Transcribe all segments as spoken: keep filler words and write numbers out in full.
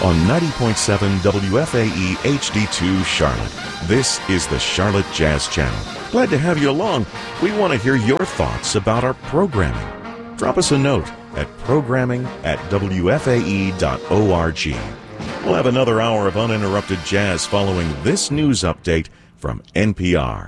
on ninety point seven W F A E H D two Charlotte. This is the Charlotte Jazz Channel. Glad to have you along. We want to hear your thoughts about our programming. Drop us a note at programming at W F A E dot org. We'll have another hour of uninterrupted jazz following this news update from N P R.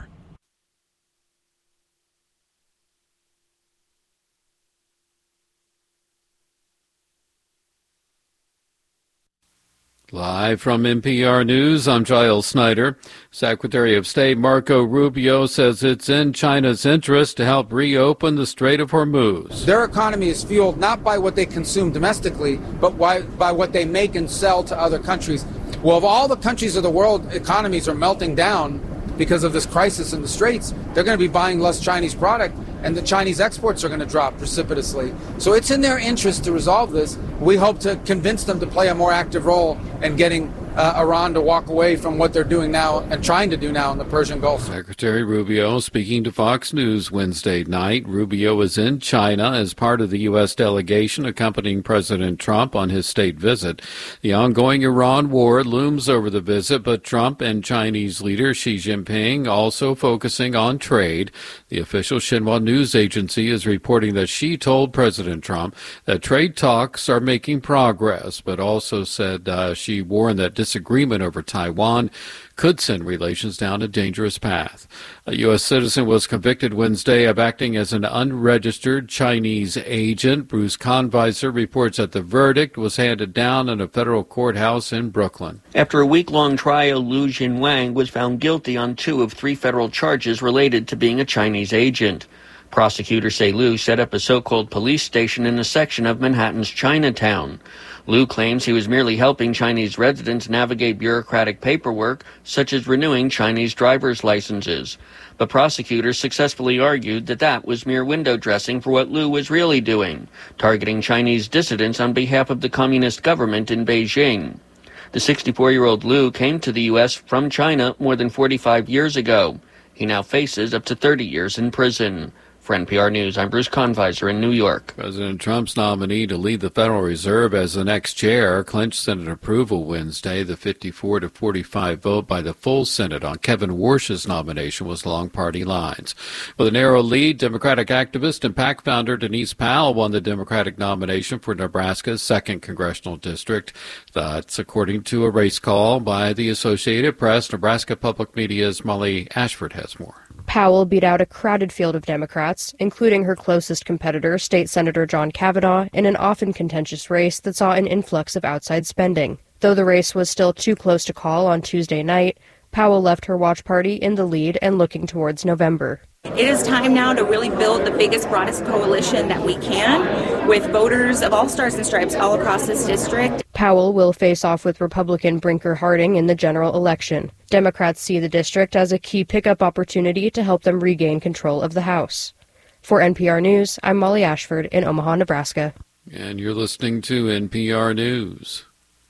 Live from N P R News, I'm Giles Snyder. Secretary of State Marco Rubio says it's in China's interest to help reopen the Strait of Hormuz. Their economy is fueled not by what they consume domestically, but by, by what they make and sell to other countries. Well, if all the countries of the world economies are melting down because of this crisis in the Straits, they're going to be buying less Chinese product, and the Chinese exports are going to drop precipitously. So it's in their interest to resolve this. We hope to convince them to play a more active role in getting uh, Iran to walk away from what they're doing now and trying to do now in the Persian Gulf. Secretary Rubio speaking to Fox News Wednesday night. Rubio is in China as part of the U S delegation accompanying President Trump on his state visit. The ongoing Iran war looms over the visit, but Trump and Chinese leader Xi Jinping also focusing on trade. The official Xinhua news agency is reporting that Xi told President Trump that trade talks are making progress, but also said uh, Xi warned that disagreement over Taiwan could send relations down a dangerous path. A U S citizen was convicted Wednesday of acting as an unregistered Chinese agent. Bruce Conviser reports that the verdict was handed down in a federal courthouse in Brooklyn. After a week-long trial, Liu Jinwang was found guilty on two of three federal charges related to being a Chinese agent. Prosecutors say Liu set up a so-called police station in a section of Manhattan's Chinatown. Liu claims he was merely helping Chinese residents navigate bureaucratic paperwork, such as renewing Chinese driver's licenses. But prosecutors successfully argued that that was mere window dressing for what Liu was really doing, targeting Chinese dissidents on behalf of the communist government in Beijing. The sixty-four-year-old Liu came to the U S from China more than forty-five years ago. He now faces up to thirty years in prison. For N P R News, I'm Bruce Conviser in New York. President Trump's nominee to lead the Federal Reserve as the next chair clinched Senate approval Wednesday. The fifty-four to forty-five vote by the full Senate on Kevin Warsh's nomination was along party lines. With a narrow lead, Democratic activist and PAC founder Denise Powell won the Democratic nomination for Nebraska's second congressional district. That's according to a race call by the Associated Press. Nebraska Public Media's Molly Ashford has more. Powell beat out a crowded field of Democrats, including her closest competitor, State Senator John Kavanaugh, in an often contentious race that saw an influx of outside spending. Though the race was still too close to call on Tuesday night, Powell left her watch party in the lead and looking towards November. It is time now to really build the biggest, broadest coalition that we can with voters of all stars and stripes all across this district. Powell will face off with Republican Brinker Harding in the general election. Democrats see the district as a key pickup opportunity to help them regain control of the House. For N P R News, I'm Molly Ashford in Omaha, Nebraska. And you're listening to N P R News.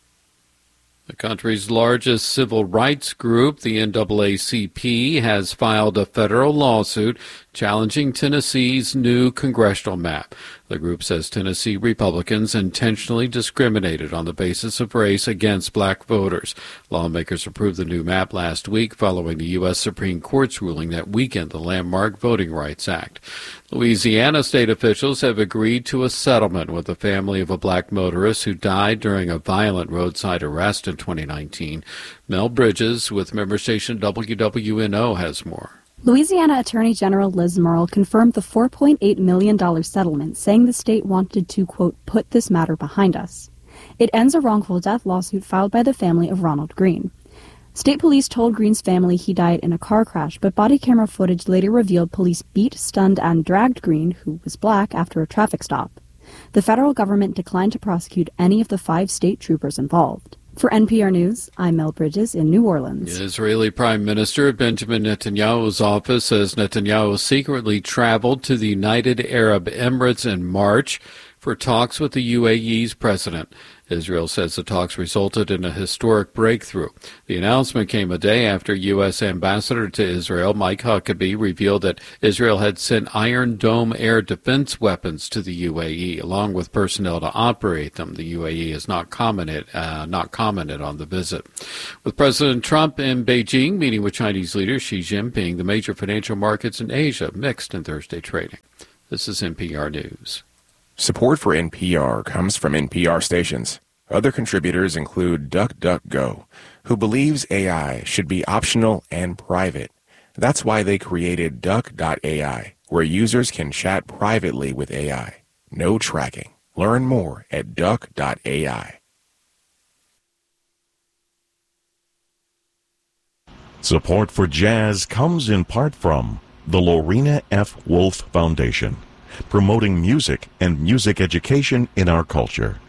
The country's largest civil rights group, the N double A C P, has filed a federal lawsuit challenging Tennessee's new congressional map. The group says Tennessee Republicans intentionally discriminated on the basis of race against black voters. Lawmakers approved the new map last week following the U S Supreme Court's ruling that weakened the landmark Voting Rights Act. Louisiana state officials have agreed to a settlement with the family of a black motorist who died during a violent roadside arrest in twenty nineteen. Mel Bridges with member station W W N O has more. Louisiana Attorney General Liz Murrill confirmed the four point eight million dollars settlement, saying the state wanted to, quote, put this matter behind us. It ends a wrongful death lawsuit filed by the family of Ronald Green. State police told Green's family he died in a car crash, but body camera footage later revealed police beat, stunned, and dragged Green, who was black, after a traffic stop. The federal government declined to prosecute any of the five state troopers involved. For N P R News, I'm Mel Bridges in New Orleans. Israeli Prime Minister Benjamin Netanyahu's office says Netanyahu secretly traveled to the United Arab Emirates in March for talks with the U A E's president. Israel says the talks resulted in a historic breakthrough. The announcement came a day after U S Ambassador to Israel Mike Huckabee revealed that Israel had sent Iron Dome air defense weapons to the U A E, along with personnel to operate them. The U A E has not commented, uh, not commented on the visit. With President Trump in Beijing meeting with Chinese leader Xi Jinping, the major financial markets in Asia mixed in Thursday trading. This is N P R News. Support for N P R comes from N P R stations. Other contributors include DuckDuckGo, who believes A I should be optional and private. That's why they created Duck dot A I, where users can chat privately with A I. No tracking. Learn more at Duck dot A I. Support for jazz comes in part from the Lorena F. Wolf Foundation, promoting music and music education in our culture.